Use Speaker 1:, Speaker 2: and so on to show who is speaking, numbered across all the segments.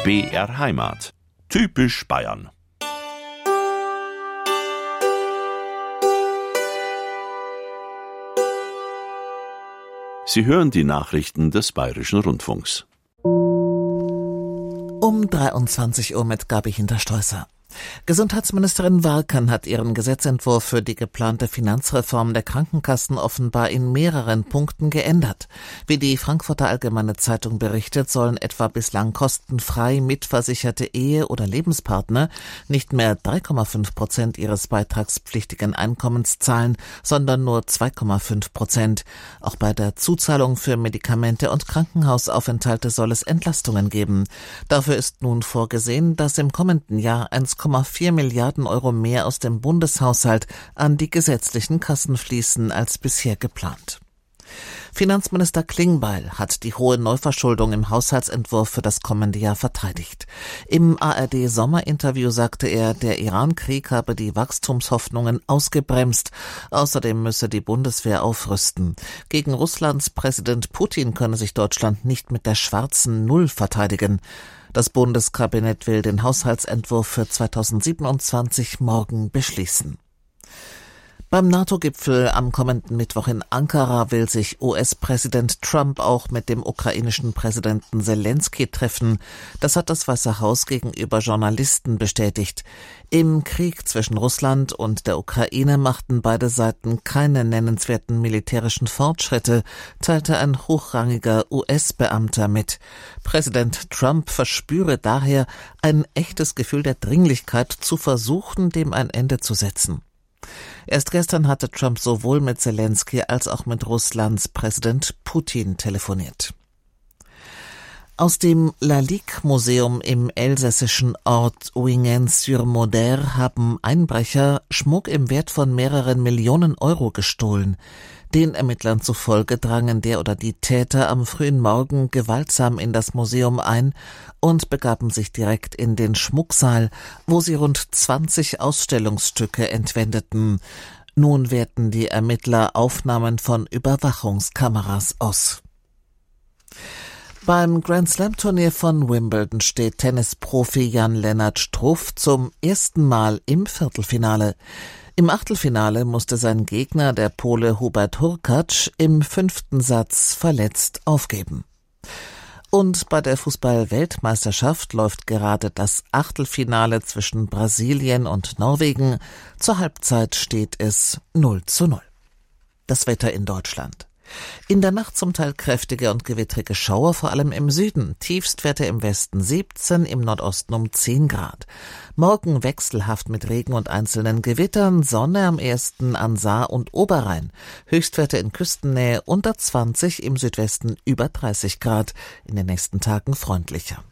Speaker 1: BR Heimat. Typisch Bayern. Sie hören die Nachrichten des Bayerischen Rundfunks.
Speaker 2: Um 23 Uhr mit Gabi Hinterstreusser. Gesundheitsministerin Warkan hat ihren Gesetzentwurf für die geplante Finanzreform der Krankenkassen offenbar in mehreren Punkten geändert. Wie die Frankfurter Allgemeine Zeitung berichtet, sollen etwa bislang kostenfrei mitversicherte Ehe- oder Lebenspartner nicht mehr 3,5% ihres beitragspflichtigen Einkommens zahlen, sondern nur 2,5%. Auch bei der Zuzahlung für Medikamente und Krankenhausaufenthalte soll es Entlastungen geben. Dafür ist nun vorgesehen, dass im kommenden Jahr 1,4 Milliarden Euro mehr aus dem Bundeshaushalt an die gesetzlichen Kassen fließen als bisher geplant. Finanzminister Klingbeil hat die hohe Neuverschuldung im Haushaltsentwurf für das kommende Jahr verteidigt. Im ARD-Sommerinterview sagte er, der Iran-Krieg habe die Wachstumshoffnungen ausgebremst. Außerdem müsse die Bundeswehr aufrüsten. Gegen Russlands Präsident Putin könne sich Deutschland nicht mit der schwarzen Null verteidigen. Das Bundeskabinett will den Haushaltsentwurf für 2027 morgen beschließen. Beim NATO-Gipfel am kommenden Mittwoch in Ankara will sich US-Präsident Trump auch mit dem ukrainischen Präsidenten Selenskyj treffen. Das hat das Weiße Haus gegenüber Journalisten bestätigt. Im Krieg zwischen Russland und der Ukraine machten beide Seiten keine nennenswerten militärischen Fortschritte, teilte ein hochrangiger US-Beamter mit. Präsident Trump verspüre daher ein echtes Gefühl der Dringlichkeit, zu versuchen, dem ein Ende zu setzen. Erst gestern hatte Trump sowohl mit Selenskyj als auch mit Russlands Präsident Putin telefoniert. Aus dem Lalique-Museum im elsässischen Ort Oingen-sur-Moder haben Einbrecher Schmuck im Wert von mehreren Millionen Euro gestohlen. Den Ermittlern zufolge drangen der oder die Täter am frühen Morgen gewaltsam in das Museum ein und begaben sich direkt in den Schmucksaal, wo sie rund 20 Ausstellungsstücke entwendeten. Nun werten die Ermittler Aufnahmen von Überwachungskameras aus. Beim Grand-Slam-Turnier von Wimbledon steht Tennisprofi Jan-Lennart Struff zum ersten Mal im Viertelfinale. Im Achtelfinale musste sein Gegner, der Pole Hubert Hurkacz, im 5. Satz verletzt aufgeben. Und bei der Fußball-Weltmeisterschaft läuft gerade das Achtelfinale zwischen Brasilien und Norwegen. Zur Halbzeit steht es 0:0. Das Wetter in Deutschland. In der Nacht zum Teil kräftige und gewittrige Schauer, vor allem im Süden. Tiefstwerte im Westen 17, im Nordosten um 10 Grad. Morgen wechselhaft mit Regen und einzelnen Gewittern, Sonne am ersten an Saar und Oberrhein. Höchstwerte in Küstennähe unter 20, im Südwesten über 30 Grad. In den nächsten Tagen freundlicher.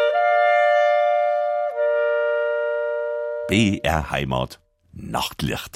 Speaker 1: BR Heimat. Nachtlicht.